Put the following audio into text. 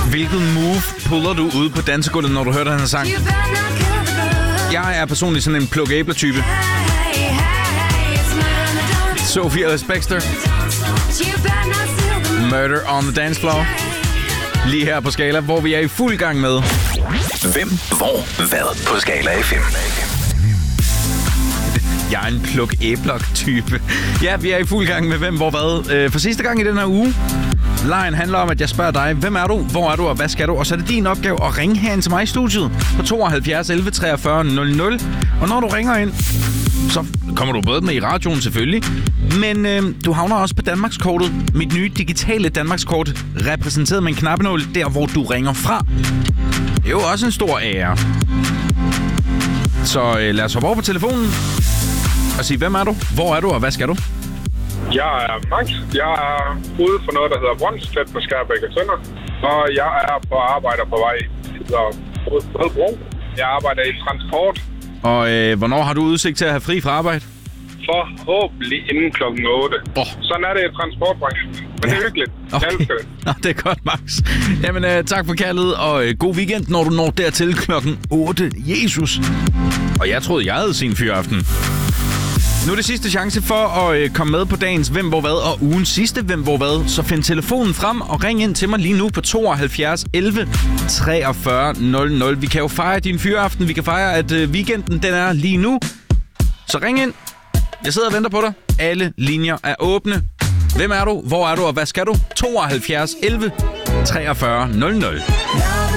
Hvilket move puller du ud på dansegulvet, når du hører den her sang? Jeg er personligt sådan en pluk-æbler-type. Sophia Spexter. Murder on the Dance Floor. Lige her på Skala, hvor vi er i fuld gang med... Hvem, hvor, hvad på Skala FM? Jeg er en pluk-æbler-type. Ja, vi er i fuld gang med hvem, hvor, hvad. For sidste gang i den her uge. Lejen handler om, at jeg spørger dig, hvem er du, hvor er du og hvad skal du? Og så er det din opgave at ringe herind til mig i studiet på 72 11 43 00. Og når du ringer ind, så kommer du både med i radioen selvfølgelig, men du havner også på Danmarkskortet. Mit nye digitale Danmarkskort, repræsenteret med en knappenål, der hvor du ringer fra. Det er jo også en stor ære. Så lad os hoppe over på telefonen og sige, hvem er du, hvor er du og hvad skal du? Jeg er Max. Jeg er ude for noget, der hedder Brøndstedt på Skærbæk og Sønder. Og jeg er på arbejde på vej til Rødbro. Jeg arbejder i transport. Og hvornår har du udsigt til at have fri fra arbejde? Forhåbentlig inden klokken 8. Sådan er det i transportbranchen. Men det er hyggeligt. Okay. Jeg elsker det. Nå, det er godt, Max. Jamen, tak for kaldet, og god weekend, når du når dertil klokken 8. Jesus. Og jeg troede, jeg havde sin fyraften. Nu er det sidste chance for at komme med på dagens Hvem, hvor, hvad, og ugens sidste Hvem, hvor, hvad. Så find telefonen frem og ring ind til mig lige nu på 72 11 43 00. Vi kan jo fejre din fyraften. Vi kan fejre, at weekenden den er lige nu. Så ring ind. Jeg sidder og venter på dig. Alle linjer er åbne. Hvem er du? Hvor er du? Og hvad skal du? 72 11 43 00.